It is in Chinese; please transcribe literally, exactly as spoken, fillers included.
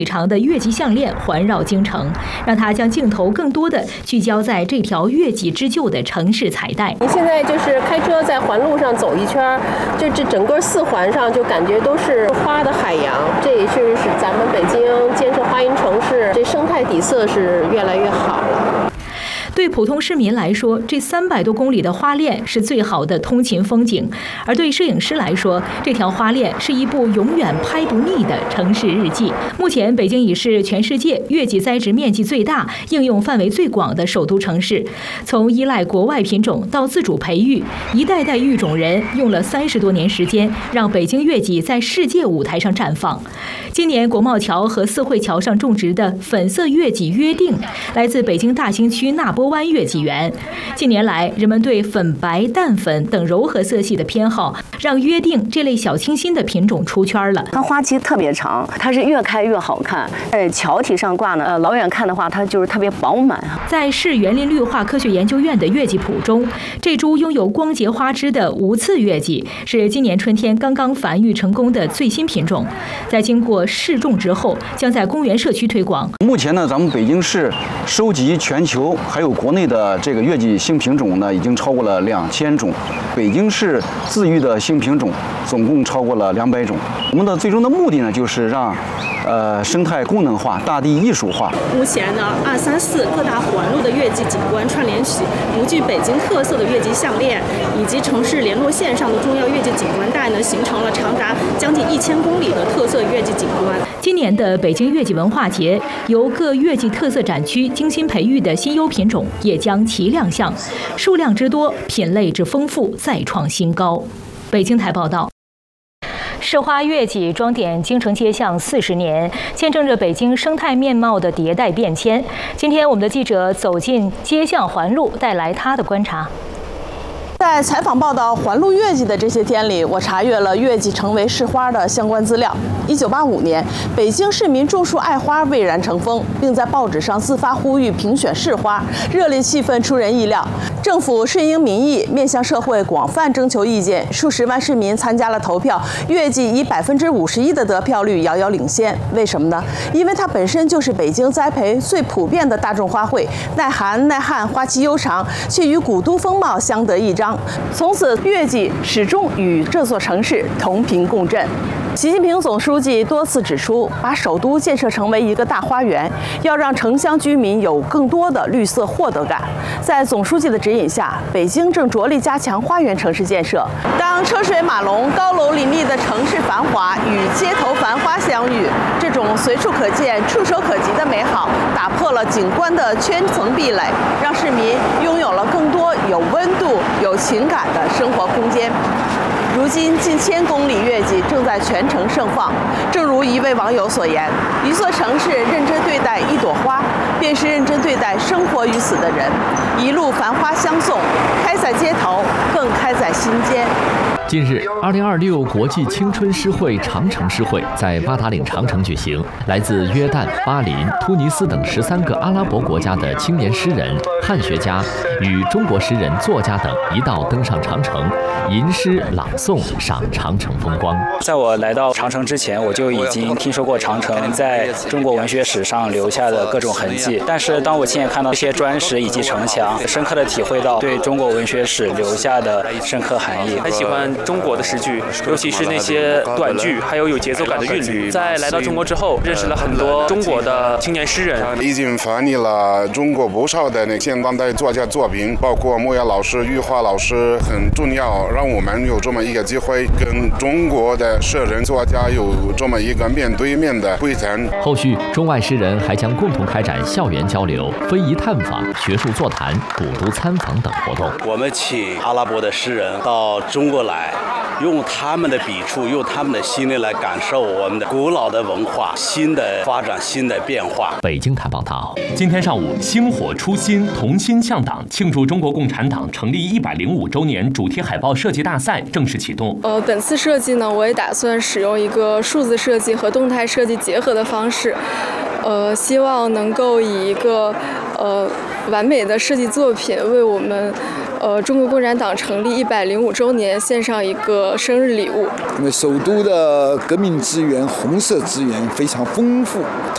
长的月季项链环绕京城，让它将镜头更多的聚焦在这条月季织就的城市彩带。 你现在就是开车在环路上走一圈，就这整个四环上就感觉都是花的海洋，这也确实是咱们北京建设花园城市，这生态底色是越来越好了。 对普通市民来说，这三百多公里的花链是最好的通勤风景；而对摄影师来说，这条花链是一部永远拍不腻的城市日记。目前，北京已是全世界月季栽植面积最大、应用范围最广的首都城市。从依赖国外品种到自主培育，一代代育种人用了三十多年时间，让北京月季在世界舞台上绽放。今年国贸桥和四惠桥上种植的粉色月季约定，来自北京大兴区纳波湾月季园。近年来，人们对粉白、淡粉等柔和色系的偏好，让约定这类小清新的品种出圈了。 它花期特别长，它是越开越好看。在桥体上挂呢，呃，老远看的话，它就是特别饱满。 在市园林绿化科学研究院的月季圃中，这株拥有光洁花枝的无刺月季是今年春天刚刚繁育成功的最新品种，在经过试种之后，将在公园社区推广。 目前呢，咱们北京市收集全球还有国内的这个月季新品种呢，已经超过了两千种。北京市自育的新品种总共超过了两百种。我们的最终的目的呢，就是让呃生态功能化、大地艺术化。 目前呢，二三四各大环路的月季景观串联起独具北京特色的月季项链，以及城市联络线上的重要月季景观带呢，形成了长达将近一千公里的特色月季景观。 今年的北京月季文化节，由各月季特色展区精心培育的新优品种也将齐亮相，数量之多，品类之丰富，再创新高。北京台报道。市花月季装点京城街巷四十年，见证着北京生态面貌的迭代变迁。今天，我们的记者走进街巷环路，带来他的观察。 在采访报道环路月季的这些天里，我查阅了月季成为市花的相关资料。一九八五年，北京市民种树爱花蔚然成风，并在报纸上自发呼吁评选市花，热烈气氛出人意料。政府顺应民意，面向社会广泛征求意见，数十万市民参加了投票，月季以百分之五十一的得票率遥遥领先。为什么呢？因为它本身就是北京栽培最普遍的大众花卉，耐寒耐旱，花期悠长，却与古都风貌相得益彰。从此，月季始终与这座城市同频共振。习近平总书记多次指出，把首都建设成为一个大花园，要让城乡居民有更多的绿色获得感。在总书记的指引下，北京正着力加强花园城市建设。当车水马龙、高楼林立的城市繁华与街头繁花相遇，这种随处可见、触手可及的美好，打破了景观的圈层壁垒，让市民拥有了更多有温度、有情感的生活空间。如今，近千公里月季正在全城盛放。正如一位网友所言，一座城市认真对待一朵花，便是认真对待生活与死的人。一路繁花相送，开在街头，更开在心间。 近日，二零二六国际青春诗会长城诗会在八达岭长城举行。来自约旦、巴林、突尼斯等十三个阿拉伯国家的青年诗人、汉学家与中国诗人、作家等一道登上长城，吟诗朗诵，赏长城风光。 在我来到长城之前，我就已经听说过长城在中国文学史上留下的各种痕迹。但是，当我亲眼看到这些砖石以及城墙，深刻地体会到对中国文学史留下的深刻含义。 很喜欢中国的诗句，尤其是那些短句，还有有节奏感的韵律。在来到中国之后，认识了很多中国的青年诗人， 已经翻译了中国不少的那现当代作家作品，包括莫言老师、余华老师，很重要，让我们有这么一个机会跟中国的诗人作家有这么一个面对面的会谈。 后续，中外诗人还将共同开展校园交流、非遗探访、学术座谈、古都参访等活动。 我们请阿拉伯的诗人到中国来，用他们的笔触，用他们的心灵来感受我们的古老的文化新的发展、新的变化。 北京台报道。 今天上午，星火初心同心向党庆祝中国共产党成立一百零五周年主题海报设计大赛正式启动。 呃，本次设计呢，我也打算使用一个数字设计和动态设计结合的方式，呃，希望能够以一个呃完美的设计作品为我们呃中国共产党成立一百零五周年献上一个生日礼物。 因为首都的革命资源、红色资源非常丰富，